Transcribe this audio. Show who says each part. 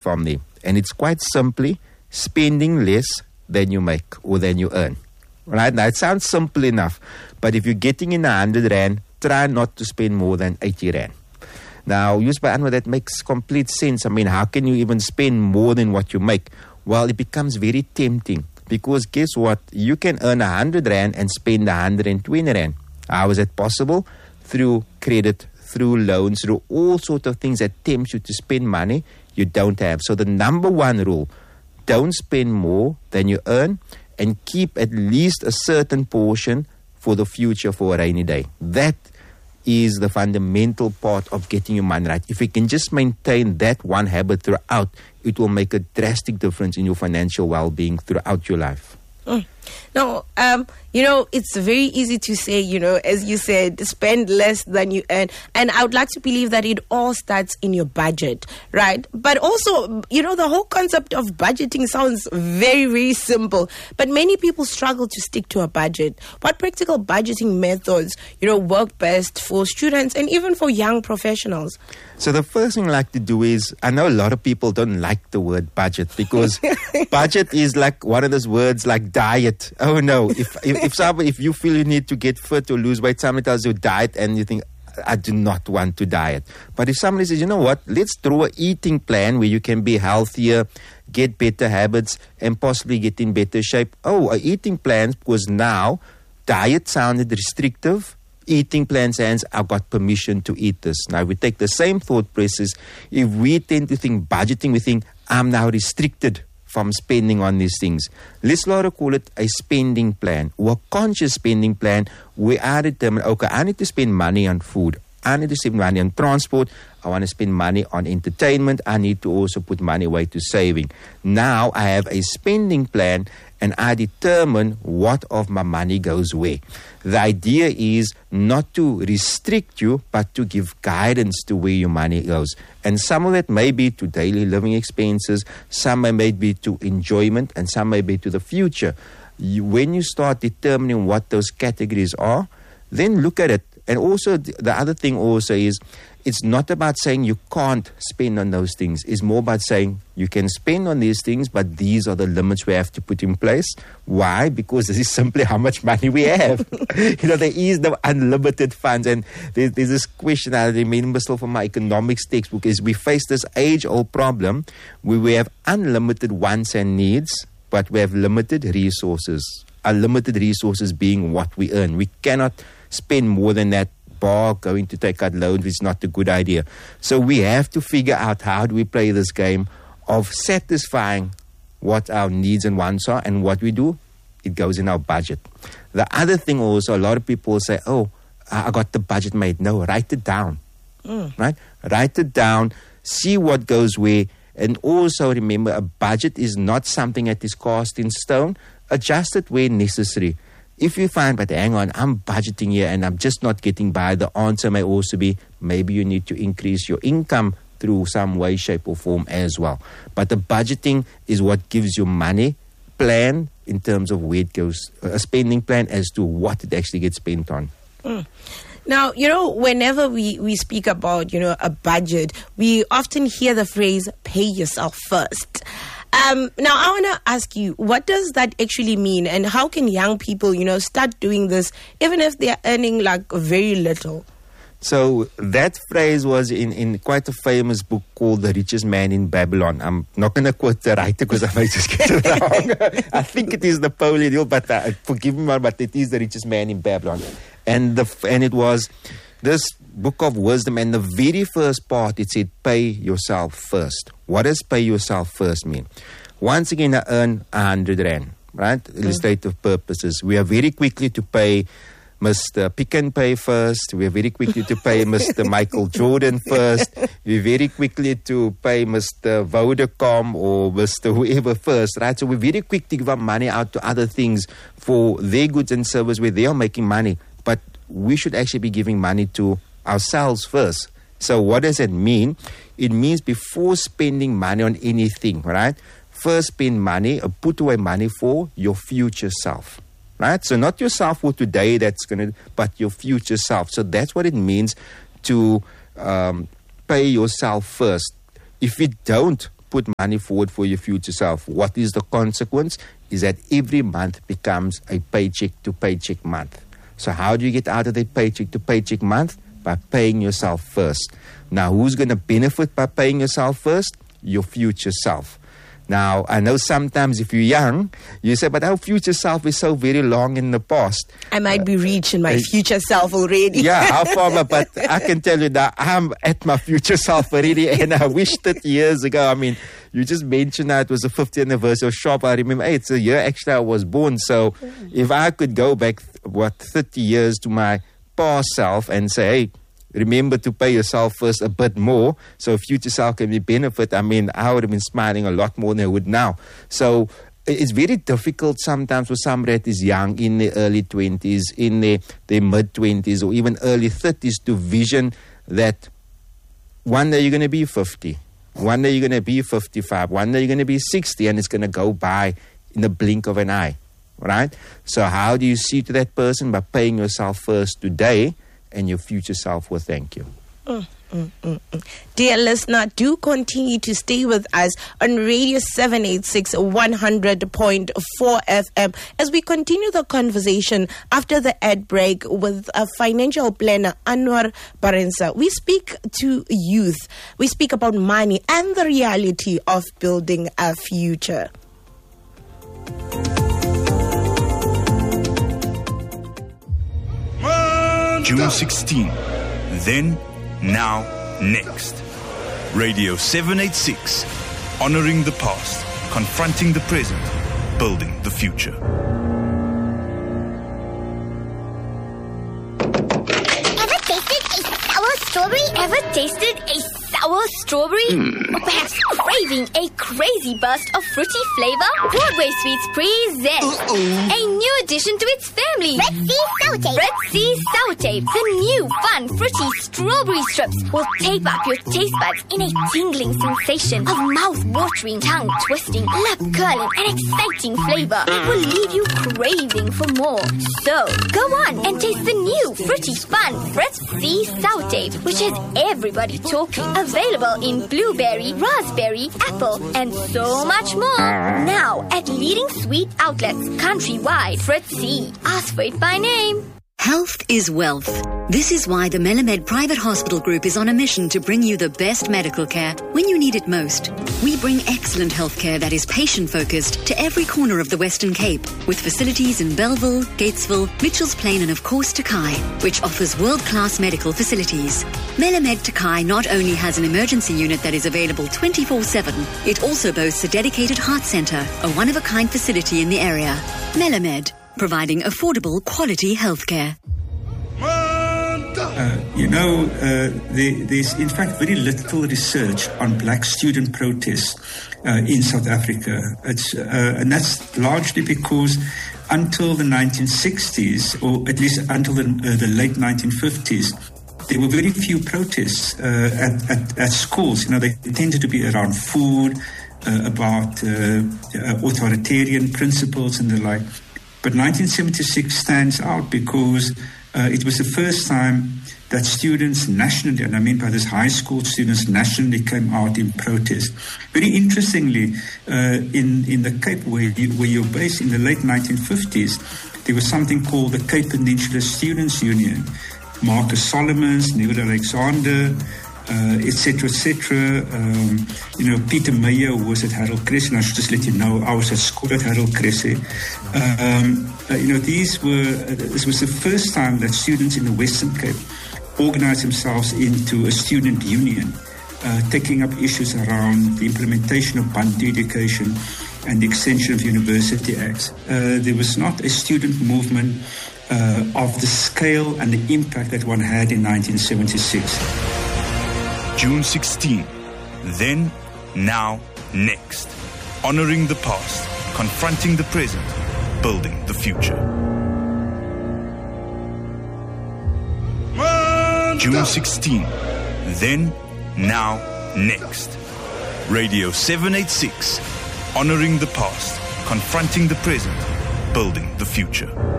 Speaker 1: from there. And it's quite simply spending less than you make or than you earn. Right? Now, it sounds simple enough, but if you're getting in 100 Rand, try not to spend more than 80 Rand. Now, used by Anwar, that makes complete sense. I mean, how can you even spend more than what you make? Well, it becomes very tempting because guess what? You can earn 100 Rand and spend 120 Rand. How is that possible? Through credit, through loans, through all sorts of things that tempt you to spend money you don't have. So the number one rule, don't spend more than you earn and keep at least a certain portion for the future for a rainy day. That is the fundamental part of getting your money right. If you can just maintain that one habit throughout, it will make a drastic difference in your financial well-being throughout your life.
Speaker 2: Now, it's very easy to say, as you said, spend less than you earn. And I would like to believe that it all starts in your budget, right? But also, the whole concept of budgeting sounds very, very simple. But many people struggle to stick to a budget. What practical budgeting methods, work best for students and even for young professionals?
Speaker 1: So the first thing I like to do is, I know a lot of people don't like the word budget because budget is like one of those words like diet. Oh no, if you feel you need to get fit or lose weight, somebody tells you diet and you think, I do not want to diet. But if somebody says, you know what, let's draw an eating plan where you can be healthier, get better habits and possibly get in better shape. Oh, an eating plan, because now diet sounded restrictive. Eating plan says, I've got permission to eat this. Now, we take the same thought process. If we tend to think budgeting, we think, I'm now restricted from spending on these things. Let's call it a spending plan or a conscious spending plan where I determine, okay, I need to spend money on food. I need to spend money on transport. I want to spend money on entertainment. I need to also put money away to saving. Now I have a spending plan and I determine what of my money goes where. The idea is not to restrict you, but to give guidance to where your money goes. And some of it may be to daily living expenses, some may be to enjoyment, and some may be to the future. When you start determining what those categories are, then look at it. And also, the other thing also is, it's not about saying you can't spend on those things. It's more about saying you can spend on these things, but these are the limits we have to put in place. Why? Because this is simply how much money we have. There is no unlimited funds. And there's this question I remember still from my economics textbook is we face this age-old problem where we have unlimited wants and needs, but we have limited resources. Our limited resources being what we earn. We cannot spend more than that, bar going to take out loans, which is not a good idea. So we have to figure out how do we play this game of satisfying what our needs and wants are, and what we do, it goes in our budget. The other thing also, a lot of people say, oh, I got the budget made. No, write it down. Right? Write it down, see what goes where, and also remember a budget is not something that is cast in stone. Adjust it where necessary. If you find, but hang on, I'm budgeting here and I'm just not getting by, the answer may also be maybe you need to increase your income through some way, shape or form as well. But the budgeting is what gives you money plan in terms of where it goes, a spending plan as to what it actually gets spent on.
Speaker 2: Now, whenever we speak about, a budget, we often hear the phrase, pay yourself first. Now, I want to ask you, what does that actually mean? And how can young people, start doing this, even if they're earning very little?
Speaker 1: So that phrase was in quite a famous book called The Richest Man in Babylon. I'm not going to quote the writer because I might just get it wrong. I think it is Napoleon, but forgive me, but it is The Richest Man in Babylon. And it was this book of wisdom, and the very first part, it said, pay yourself first. What does pay yourself first mean? Once again, I earn 100 Rand, right? Illustrative purposes. We are very quickly to pay Mr. Pick and Pay first. We are very quickly to pay Mr. Michael Jordan first. We're very quickly to pay Mr. Vodacom or Mr. whoever first, right? So we're very quick to give our money out to other things for their goods and service where they are making money. But we should actually be giving money to ourselves first. So what does it mean? It means before spending money on anything, right? First spend money or put away money for your future self, right? So not yourself for today, but your future self. So that's what it means to pay yourself first. If we don't put money forward for your future self. What is the consequence? Is that every month becomes a paycheck to paycheck month. So how do you get out of that paycheck to paycheck month? By paying yourself first. Now, who's going to benefit by paying yourself first? Your future self. Now, I know sometimes if you're young, you say, but our future self is so very long in the past.
Speaker 2: I might be reaching my future self already.
Speaker 1: Yeah, how far? But I can tell you that I'm at my future self already, and I wished it years ago. I mean, you just mentioned that it was the 50th anniversary of Shop. I remember, hey, it's a year actually I was born. So if I could go back, 30 years to my past self and say, hey, remember to pay yourself first a bit more so future self can be benefit. I mean, I would have been smiling a lot more than I would now. So it's very difficult sometimes for somebody that is young in the early 20s, in their mid-20s or even early 30s to vision that one day you're going to be 50, one day you're going to be 55, one day you're going to be 60, and it's going to go by in the blink of an eye, right? So how do you see to that person? By paying yourself first today, and your future self will thank you.
Speaker 2: Dear listener, do continue to stay with us on Radio 786 100.4 FM as we continue the conversation after the ad break with a financial planner, Anwar Barensa. We speak to youth. We speak about money and the reality of building a future.
Speaker 3: June 16. Then, now, next. Radio 786. Honoring the past, confronting the present, building the future.
Speaker 4: Ever tasted a sour strawberry? Ever tasted a sour strawberry? Or perhaps craving a crazy burst of fruity flavor? Broadway Sweets presents a new addition to its family. Red Sea Sour Tape. Red Sea Sour Tape. The new fun fruity strawberry strips will tape up your taste buds in a tingling sensation of mouth-watering, tongue-twisting, lip-curling and exciting flavor. It will leave you craving for more. So, go on and taste the new fruity fun Red Sea Sour Tape, which has everybody talking. Available in blueberry, raspberry, apple, and so much more. Now at leading sweet outlets countrywide. Fritz C. Ask for it by name.
Speaker 5: Health is wealth. This is why the Melamed Private Hospital Group is on a mission to bring you the best medical care when you need it most. We bring excellent healthcare that is patient-focused to every corner of the Western Cape, with facilities in Bellville, Gatesville, Mitchells Plain and of course Takai, which offers world-class medical facilities. Melamed Takai not only has an emergency unit that is available 24/7, it also boasts a dedicated heart centre, a one-of-a-kind facility in the area. Melamed, providing affordable, quality healthcare.
Speaker 6: There's in fact very little research on black student protests in South Africa. And that's largely because until the 1960s, or at least until the late 1950s, there were very few protests at schools. They tended to be around food, about authoritarian principles and the like. But 1976 stands out because it was the first time that students nationally, and I mean by this high school students nationally, came out in protest. Very interestingly, in the Cape where you're based in the late 1950s, there was something called the Cape Peninsula Students' Union. Marcus Solomons, Neil Alexander, etc., etc. Peter Meyer, who was at Harold Cressy, and I should just let you know, I was at school at Harold Cressy. This was the first time that students in the Western Cape organized themselves into a student union, taking up issues around the implementation of Bantu education and the extension of university acts. There was not a student movement of the scale and the impact that one had in 1976.
Speaker 3: June 16. Then, now, next. Honoring the past, confronting the present, building the future. June 16. Then, now, next. Radio 786. Honoring the past, confronting the present, building the future.